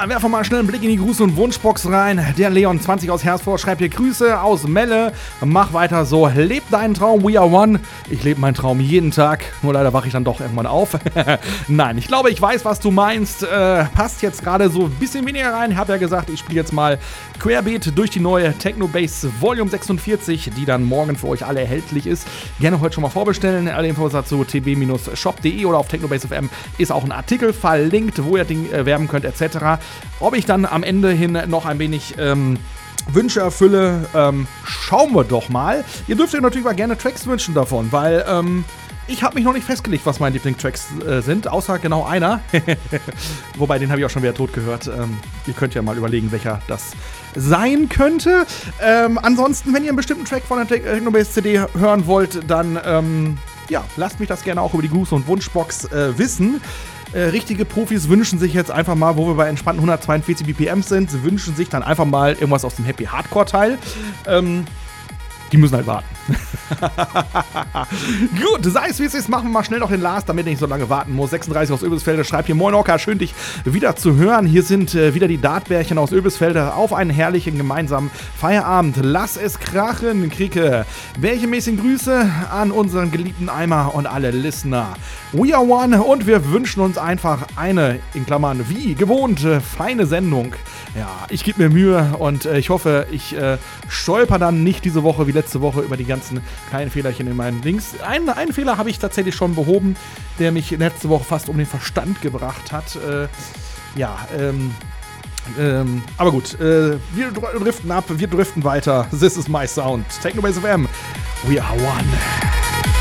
werfen wir mal schnell einen Blick in die Gruß- und Wunschbox rein. Der Leon 20 aus Hersford schreibt hier Grüße aus Melle. Mach weiter so, leb deinen Traum, we are one. Ich lebe meinen Traum jeden Tag, nur leider wache ich dann doch irgendwann auf. Nein, ich glaube, ich weiß, was du meinst. Passt jetzt gerade so ein bisschen weniger rein. Ich habe ja gesagt, ich spiele jetzt mal querbeet durch die neue Techno-Bass Volume 46, die dann morgen für euch alle erhältlich ist. Gerne heute schon mal vorbestellen. Alle Infos dazu tb-shop.de oder auf technobass.fm ist auch ein Artikel verlinkt, wo ihr Ding werben könnt, etc. Ob ich dann am Ende hin noch ein wenig Wünsche erfülle, schauen wir doch mal. Ihr dürft euch natürlich mal gerne Tracks wünschen davon, weil ich habe mich noch nicht festgelegt, was meine Lieblingstracks sind, außer genau einer. Wobei, den habe ich auch schon wieder tot gehört. Ihr könnt ja mal überlegen, welcher das sein könnte. Ansonsten, wenn ihr einen bestimmten Track von der Technobass CD hören wollt, dann lasst mich das gerne auch über die Gruß- und Wunschbox wissen. Richtige Profis wünschen sich jetzt einfach mal, wo wir bei entspannten 142 BPM sind, sie wünschen sich dann einfach mal irgendwas aus dem Happy Hardcore-Teil. Die müssen halt warten. Gut, sei es wie es ist, machen wir mal schnell noch den Last, damit ich nicht so lange warten muss. 36 aus Öbelsfelde schreibt hier: Moin Oka, schön dich wieder zu hören. Hier sind wieder die Dartbärchen aus Öbelsfelde auf einen herrlichen gemeinsamen Feierabend. Lass es krachen, Krieke. Welche mäßigen Grüße an unseren geliebten Eimer und alle Listener. We are one und wir wünschen uns einfach eine, in Klammern wie gewohnt, feine Sendung. Ja, ich gebe mir Mühe und ich hoffe, ich stolper dann nicht diese Woche wie letzte Woche über die ganzen kleinen Fehlerchen in meinen Links. Einen Fehler habe ich tatsächlich schon behoben, der mich letzte Woche fast um den Verstand gebracht hat. Aber gut, wir driften ab, wir driften weiter. This is my sound. Technobass FM. We are one.